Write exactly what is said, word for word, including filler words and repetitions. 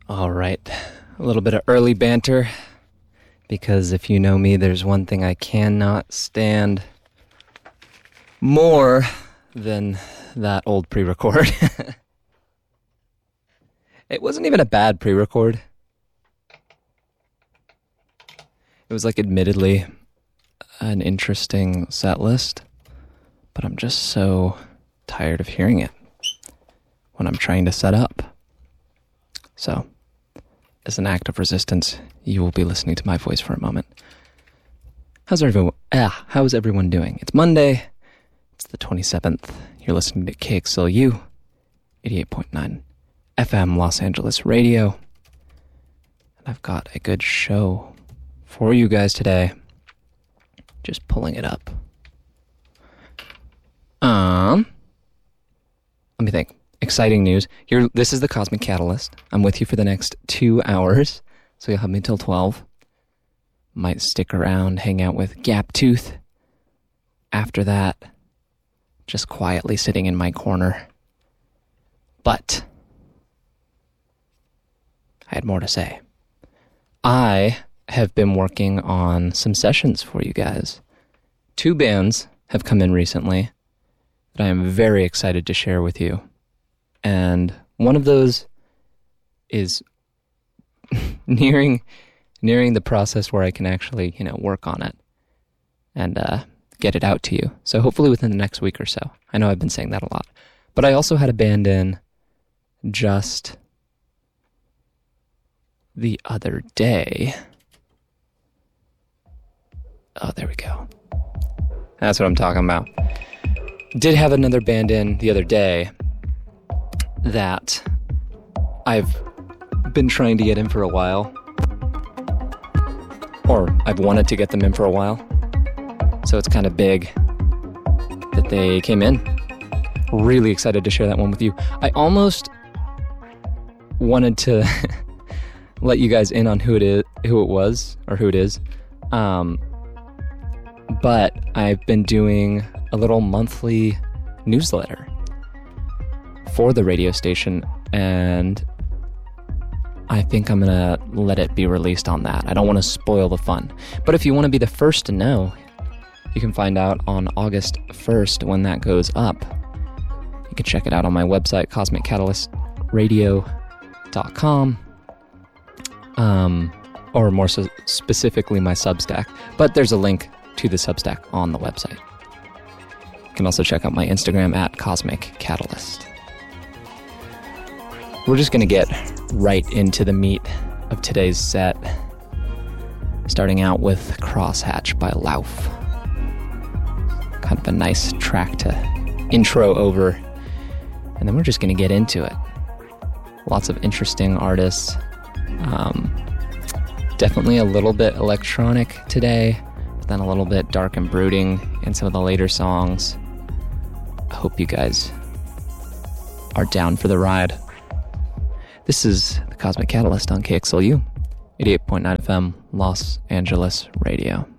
All right, a little bit of early banter, because if you know me, there's one thing I cannot stand more than that old pre-record. It wasn't even a bad pre-record. It was like admittedly an interesting set list, but I'm just so tired of hearing it when I'm trying to set up. So, as an act of resistance, you will be listening to my voice for a moment. How's everyone? Ah, how's everyone doing? It's Monday. It's the twenty-seventh. You're listening to K X L U, eighty-eight point nine F M Los Angeles Radio. And I've got a good show for you guys today. Just pulling it up. Um, let me think. Exciting news. You're, this is the Cosmic Catalyst. I'm with you for the next two hours, so you'll have me till twelve. Might stick around, hang out with Gaptooth. After that, just quietly sitting in my corner. But I had more to say. I have been working on some sessions for you guys. Two bands have come in recently that I am very excited to share with you. And one of those is nearing nearing the process where I can actually, you know, work on it and uh, get it out to you. So hopefully within the next week or so. I know I've been saying that a lot. But I also had a band in just the other day. Oh, there we go. That's what I'm talking about. Did have another band in the other day that I've been trying to get in for a while. Or I've wanted to get them in for a while. So it's kind of big that they came in. Really excited to share that one with you. I almost wanted to let you guys in on who it is, who it was, or who it is. Um, but I've been doing a little monthly newsletter for the radio station, and I think I'm gonna let it be released on that. I don't want to spoil the fun. But if you want to be the first to know, you can find out on August first when that goes up. You can check it out on my website, cosmic catalyst radio dot com. Um, or more so specifically my Substack. But there's a link to the Substack on the website. You can also check out my Instagram at Cosmic Catalyst. We're just going to get right into the meat of today's set, starting out with Crosshatch by Lauf. Kind of a nice track to intro over, and then we're just going to get into it. Lots of interesting artists. Um, definitely a little bit electronic today, but then a little bit dark and brooding in some of the later songs. I hope you guys are down for the ride. This is the Cosmic Catalyst on K X L U, eighty-eight point nine F M, Los Angeles Radio.